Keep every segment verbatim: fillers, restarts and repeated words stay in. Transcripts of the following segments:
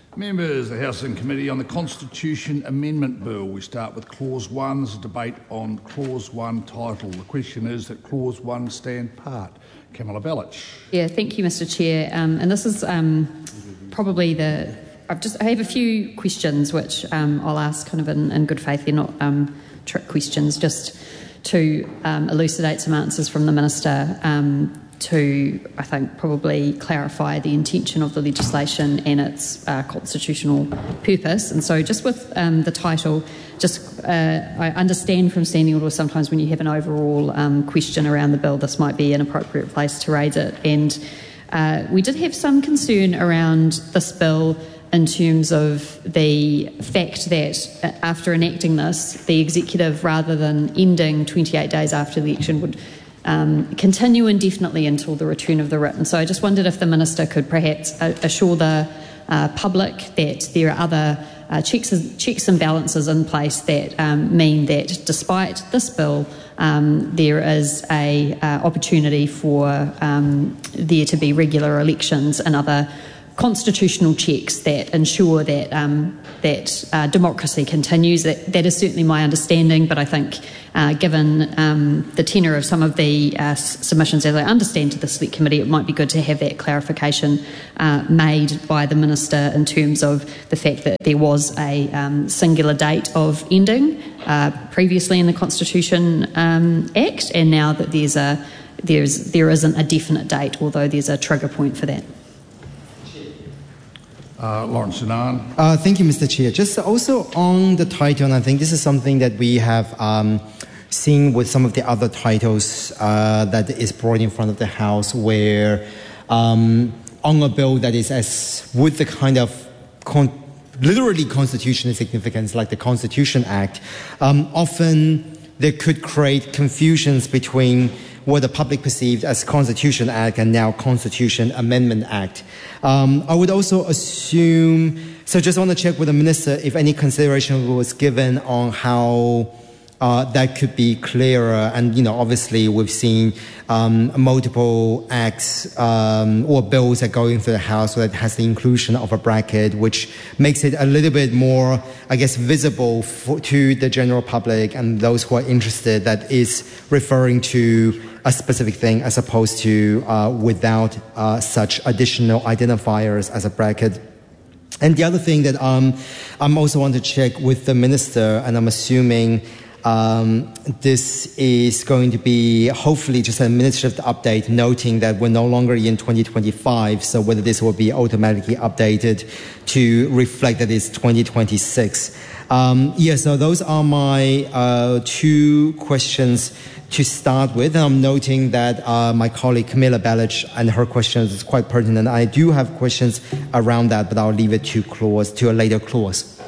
Members, the House and Committee on the Constitution Amendment Bill. We start with Clause one. There's a debate on Clause one title. The question is that Clause one stand part. Camilla Bellich. Yeah, thank you, Mister Chair. Um, and this is um, probably the... I've just, I have a few questions which um, I'll ask kind of in, in good faith. They're not um, trick questions, just to um, elucidate some answers from the Minister um, to, I think, probably clarify the intention of the legislation and its uh, constitutional purpose. And so just with um, the title, just uh, I understand from standing order sometimes when you have an overall um, question around the bill, this might be an appropriate place to raise it. And uh, we did have some concern around this bill in terms of the fact that after enacting this, the executive, rather than ending twenty-eight days after the election, would um, continue indefinitely until the return of the writ. And so I just wondered if the Minister could perhaps assure the uh, public that there are other uh, checks, checks and balances in place that um, mean that despite this bill, um, there is a uh, opportunity for um, there to be regular elections and other constitutional checks that ensure that um, that uh, democracy continues. That, that is certainly my understanding, but I think uh, given um, the tenor of some of the uh, submissions as I understand to the Select Committee, it might be good to have that clarification uh, made by the Minister in terms of the fact that there was a um, singular date of ending uh, previously in the Constitution um, Act, and now that there's a there's there isn't a definite date, although there's a trigger point for that. Uh, Lawrence Sunan. Uh, thank you, Mister Chair. Just also on the title, and I think this is something that we have um, seen with some of the other titles uh, that is brought in front of the House, where um, on a bill that is as with the kind of con- literally constitutional significance, like the Constitution Act, um, often there could create confusions between what the public perceived as Constitution Act and now Constitution Amendment Act. Um, I would also assume, so just want to check with the Minister if any consideration was given on how uh, that could be clearer. And, you know, obviously we've seen um, multiple acts um, or bills that go into the House that has the inclusion of a bracket, which makes it a little bit more, I guess, visible for, to the general public and those who are interested, that is referring to a specific thing as opposed to uh, without uh, such additional identifiers as a bracket. And the other thing that um, I'm also want to check with the Minister, and I'm assuming um, this is going to be hopefully just an administrative update, noting that we're no longer in twenty twenty-five, so whether this will be automatically updated to reflect that it's twenty twenty-six. Um, yeah, so those are my uh, two questions to start with. And I'm noting that uh, my colleague Camilla Bellich and her questions is quite pertinent. I do have questions around that, but I'll leave it to clause, to a later clause.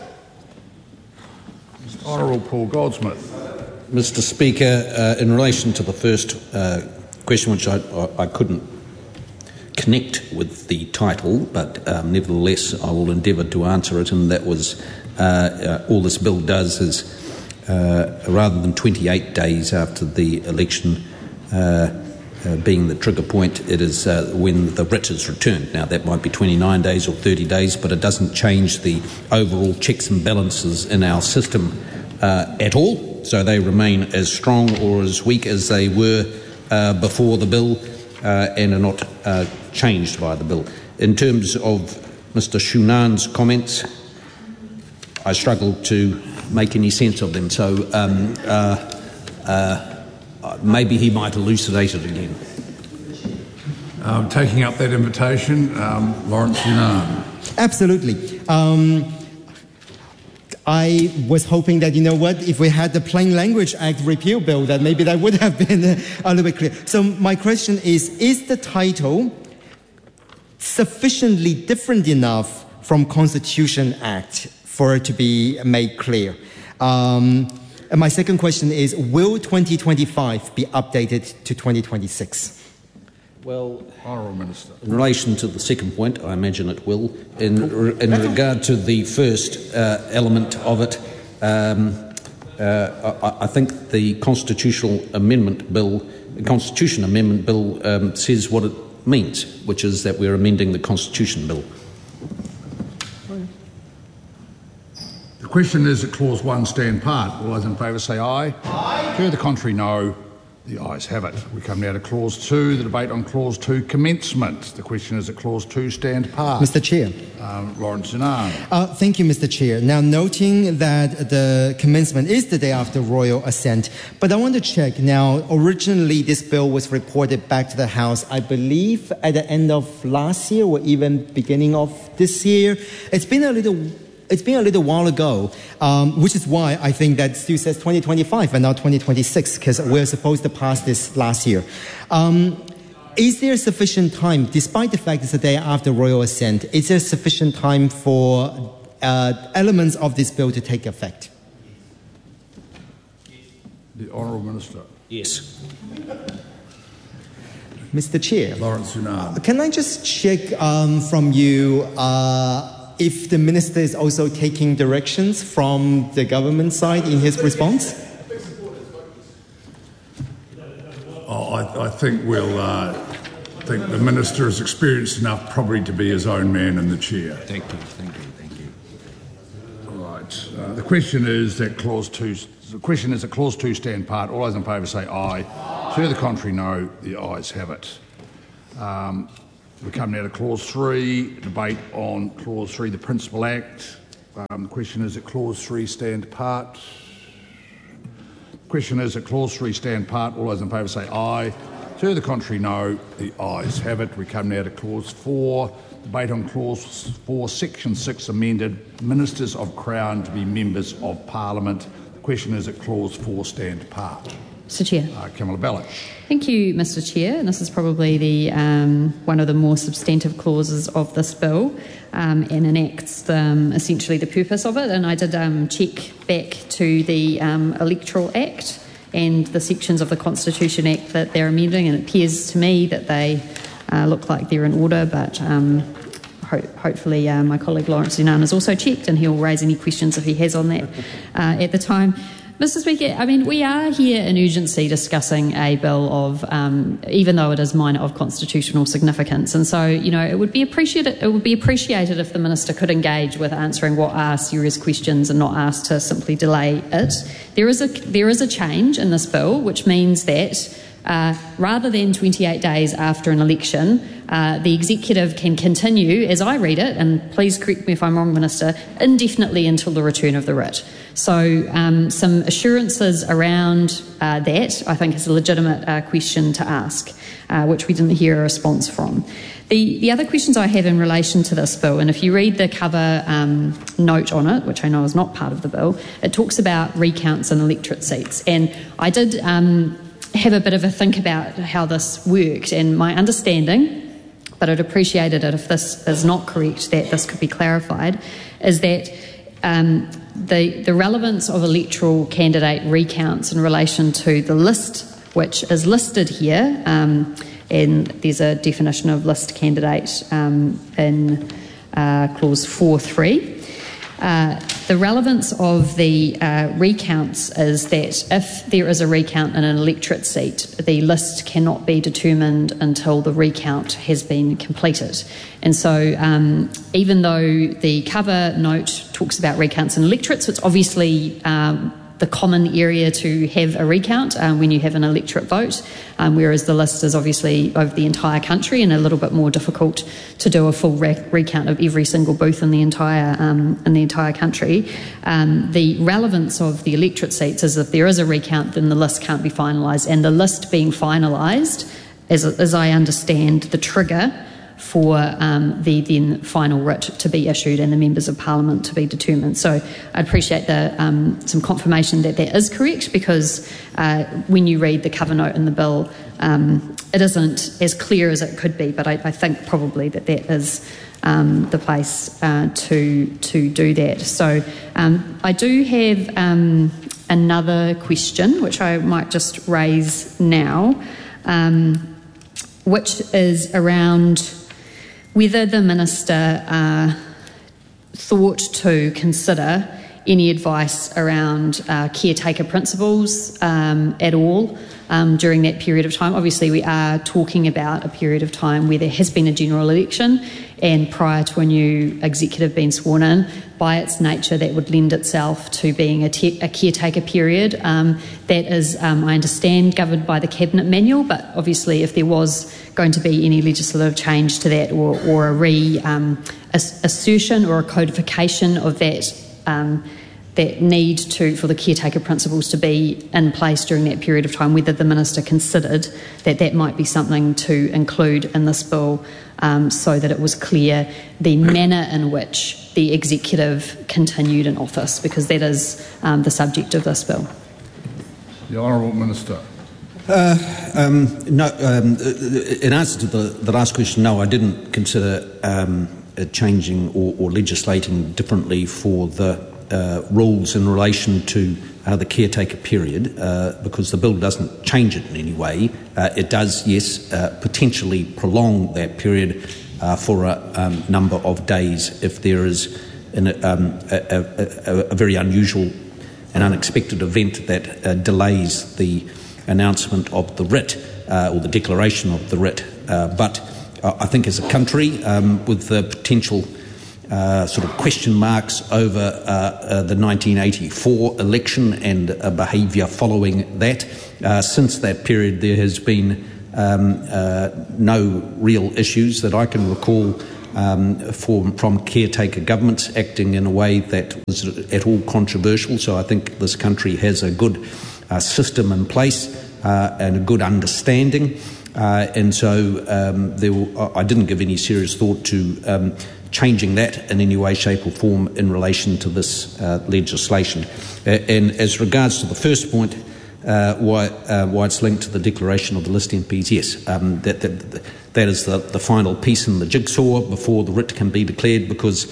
Honourable Paul Goldsmith. Mister Speaker, uh, in relation to the first uh, question, which I, I couldn't connect with the title, but um, nevertheless I will endeavour to answer it, and that was uh, uh, all this bill does is Uh, rather than twenty-eight days after the election uh, uh, being the trigger point, it is uh, when the writ is returned. Now, that might be twenty-nine days or thirty days, but it doesn't change the overall checks and balances in our system uh, at all. So they remain as strong or as weak as they were uh, before the bill uh, and are not uh, changed by the bill. In terms of Mister Shunan's comments, I struggle to make any sense of them, so um, uh, uh, maybe he might elucidate it again. Um, taking up that invitation, um, Lawrence Sunan. Absolutely. Um, I was hoping that, you know what, if we had the Plain Language Act repeal bill, that maybe that would have been a, a little bit clear. So my question is, is the title sufficiently different enough from Constitution Act for it to be made clear? Um, and my second question is, will twenty twenty-five be updated to twenty twenty-six? Well, Honourable Minister. In relation to the second point, I imagine it will. In, in regard to the first uh, element of it, um, uh, I, I think the Constitutional Amendment Bill, the Constitution Amendment Bill um, says what it means, which is that we're amending the Constitution Bill. The question is that Clause one stand part. All those in favour say aye. Aye. To the contrary, no. The ayes have it. We come now to Clause two, the debate on Clause two commencement. The question is that Clause two stand part. Mister Chair. Um, Lawrence Zinan. Uh, thank you, Mister Chair. Now, noting that the commencement is the day after royal assent, but I want to check now, originally this bill was reported back to the House, I believe, at the end of last year or even beginning of this year. It's been a little It's been a little while ago, um, which is why I think that still says twenty twenty-five and not twenty twenty-six, because we're supposed to pass this last year. Um, is there sufficient time, despite the fact it's the day after royal assent, is there sufficient time for uh, elements of this bill to take effect? The Honourable Minister. Yes. Mister Chair. Lawrence Zinan. Can I just check um, from you uh, if the Minister is also taking directions from the government side in his response? Oh, I, I think we'll uh, think the Minister is experienced enough probably to be his own man in the chair. Thank you, thank you, thank you. All right. Uh, the question is that Clause two. The question is that Clause two stand part. All those in favour say aye. aye. To the contrary, no. The ayes have it. Um, We come now to Clause three, debate on Clause three, the Principal Act. Um, the question is that Clause three stand part. The question is that Clause three stand part. All those in favour say aye. To the contrary, no. The ayes have it. We come now to Clause four, debate on Clause four, Section six amended, Ministers of Crown to be members of Parliament. The question is that Clause four stand part. Mister Chair. Uh, Kamala Ballard. Thank you, Mister Chair. And this is probably the um, one of the more substantive clauses of this bill um, and enacts um, essentially the purpose of it. And I did um, check back to the um, Electoral Act and the sections of the Constitution Act that they're amending, and it appears to me that they uh, look like they're in order, but um, ho- hopefully uh, my colleague Lawrence Zinan has also checked and he'll raise any questions if he has on that uh, at the time. Mister Speaker, I mean, we are here in urgency discussing a bill of, um, even though it is minor, of constitutional significance. And so, you know, it would be appreciated, it would be appreciated if the Minister could engage with answering what are serious questions and not asked to simply delay it. There is a, there is a change in this bill, which means that Uh, rather than twenty-eight days after an election, uh, the executive can continue, as I read it, and please correct me if I'm wrong, Minister, indefinitely until the return of the writ. So um, some assurances around uh, that, I think, is a legitimate uh, question to ask, uh, which we didn't hear a response from. The, the other questions I have in relation to this bill, and if you read the cover um, note on it, which I know is not part of the bill, it talks about recounts and electorate seats. And I did Um, have a bit of a think about how this worked, and my understanding, but I'd appreciate it if this is not correct, that this could be clarified, is that um, the, the relevance of electoral candidate recounts in relation to the list which is listed here, um, and there's a definition of list candidate um, in uh, clause four three. Uh, the relevance of the uh, recounts is that if there is a recount in an electorate seat, the list cannot be determined until the recount has been completed. And so um, even though the cover note talks about recounts in electorates, it's obviously um, the common area to have a recount um, when you have an electorate vote, um, whereas the list is obviously over the entire country and a little bit more difficult to do a full re- recount of every single booth in the entire um, in the entire country. Um, the relevance of the electorate seats is if there is a recount, then the list can't be finalised, and the list being finalised, as, as I understand, the trigger for um, the then final writ to be issued and the members of Parliament to be determined. So I appreciate the, um, some confirmation that that is correct, because uh, when you read the cover note in the bill, um, it isn't as clear as it could be, but I, I think probably that that is um, the place uh, to, to do that. So um, I do have um, another question, which I might just raise now, um, which is around whether the Minister uh, thought to consider any advice around uh, caretaker principles um, at all um, during that period of time. Obviously, we are talking about a period of time where there has been a general election, and prior to a new executive being sworn in. By its nature, that would lend itself to being a, te- a caretaker period. Um, that is, um, I understand, governed by the Cabinet Manual, but obviously if there was going to be any legislative change to that, or, or a re um, assertion or a codification of that um, that need to for the caretaker principles to be in place during that period of time, whether the Minister considered that that might be something to include in this bill, um, so that it was clear the manner in which the executive continued in office, because that is um, the subject of this bill. The Honourable Minister. Uh, um, no, um, in answer to the, the last question, no, I didn't consider um, uh, changing or, or legislating differently for the Uh, rules in relation to uh, the caretaker period, uh, because the bill doesn't change it in any way. Uh, it does, yes, uh, potentially prolong that period uh, for a um, number of days if there is an, um, a, a, a very unusual and unexpected event that uh, delays the announcement of the writ uh, or the declaration of the writ. Uh, but uh, I think as a country, um, with the potential Uh, sort of question marks over uh, uh, the nineteen eighty-four election and uh, behaviour following that. Uh, since that period, there has been um, uh, no real issues that I can recall um, for, from caretaker governments acting in a way that was at all controversial. So I think this country has a good uh, system in place uh, and a good understanding. Uh, and so um, there will, I didn't give any serious thought to um, changing that in any way, shape or form in relation to this uh, legislation. Uh, and as regards to the first point, uh, why, uh, why it's linked to the declaration of the list M Ps, yes, um, that, that, that is the, the final piece in the jigsaw before the writ can be declared, because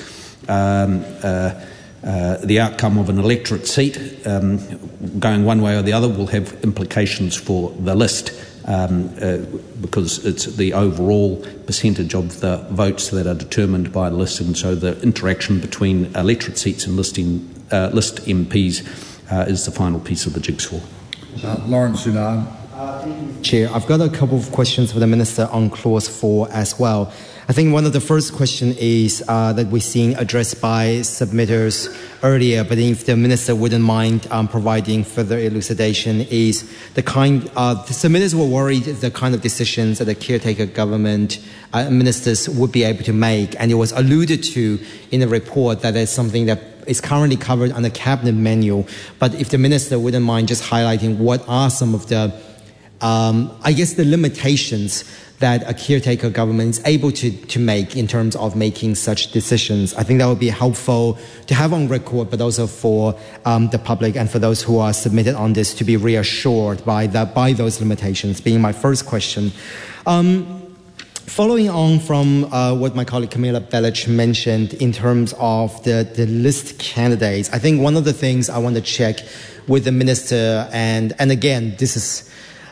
um, uh, uh, the outcome of an electorate seat um, going one way or the other will have implications for the list. Um, uh, because it's the overall percentage of the votes that are determined by the list, and so the interaction between electorate seats and listing, uh, list M Ps uh, is the final piece of the jigsaw. Uh, Lawrence Sunan. Uh, Chair, I've got a couple of questions for the Minister on Clause four as well. I think one of the first questions is uh, that we're seeing addressed by submitters earlier, but if the Minister wouldn't mind um, providing further elucidation, is the kind, uh, the submitters were worried the kind of decisions that the caretaker government uh, ministers would be able to make, and it was alluded to in the report that it's something that is currently covered under Cabinet Manual. But if the Minister wouldn't mind just highlighting what are some of the, um, I guess, the limitations that a caretaker government is able to, to make in terms of making such decisions. I think that would be helpful to have on record, but also for um, the public and for those who are submitted on this to be reassured by that, by those limitations, being my first question. Um, following on from uh, what my colleague Camilla Bellich mentioned in terms of the, the list candidates, I think one of the things I want to check with the Minister, and, and again, this is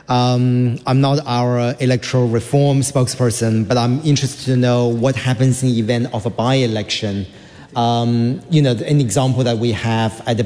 Um, I'm not our electoral reform spokesperson, but I'm interested to know what happens in the event of a by-election. Um, you know, an example that we have at the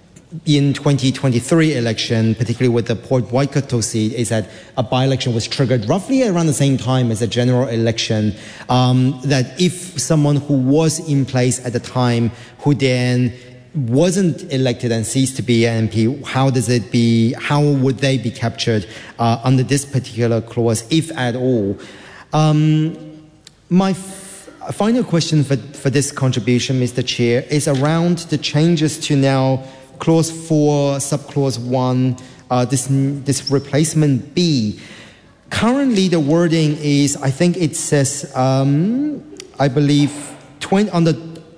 in twenty twenty-three election, particularly with the Port Waikato seat, is that a by-election was triggered roughly around the same time as a general election. Um, that if someone who was in place at the time, who then wasn't elected and ceased to be an M P, how does it be, how would they be captured uh, under this particular clause, if at all? Um, my f- final question for, for this contribution, Mister Chair, is around the changes to now clause four, subclause one, uh, this, this replacement B. Currently the wording is, I think it says, um, I believe, twenty, on the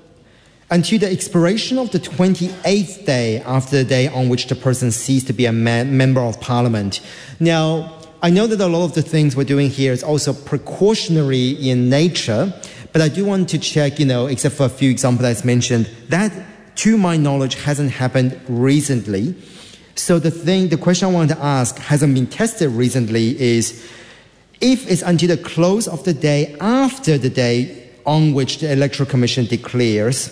until the expiration of the twenty-eighth day after the day on which the person ceased to be a man, member of Parliament. Now, I know that a lot of the things we're doing here is also precautionary in nature, but I do want to check, you know, except for a few examples that's mentioned, that, to my knowledge, hasn't happened recently. So the thing, the question I want to ask, hasn't been tested recently, is if it's until the close of the day after the day on which the Electoral Commission declares,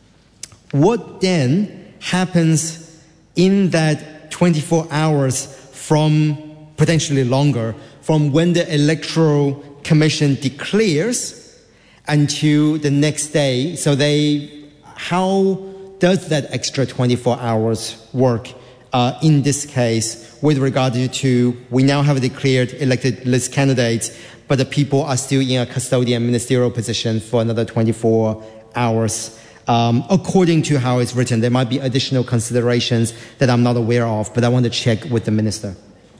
what then happens in that twenty-four hours from, potentially longer, from when the Electoral Commission declares until the next day. So they, how does that extra twenty-four hours work uh, in this case with regard to, we now have declared elected list candidates, but the people are still in a custodian ministerial position for another twenty-four hours. Um, according to how it's written, there might be additional considerations that I'm not aware of, but I want to check with the minister.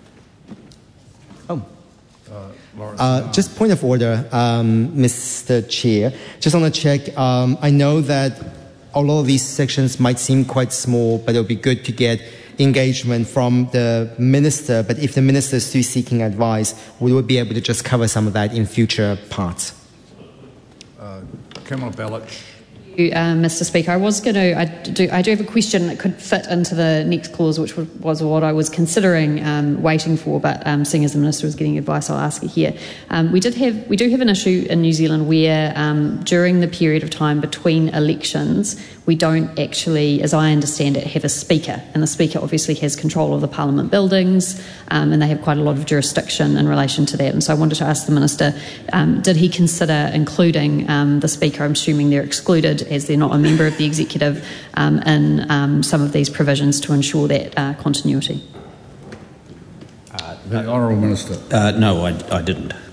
Oh. Uh, just point of order, um, Mister Chair. Just want to check. Um, I know that all of these sections might seem quite small, but it would be good to get engagement from the minister. But if the minister is still seeking advice, we will be able to just cover some of that in future parts. Uh, Kamala Belich. Uh, Mister Speaker, I was going to. I do. I do have a question that could fit into the next clause, which was what I was considering um, waiting for. But um, seeing as the minister was getting advice, I'll ask it here. Um, we did have. We do have an issue in New Zealand where um, during the period of time between elections, we don't actually, as I understand it, have a speaker, and the speaker obviously has control of the Parliament buildings, um, and they have quite a lot of jurisdiction in relation to that. And so I wanted to ask the minister: um, did he consider including um, the speaker? I'm assuming they're excluded, as they're not a member of the executive, um, in um, some of these provisions to ensure that uh, continuity. Uh, the Honourable Minister. Uh, no, I, I didn't.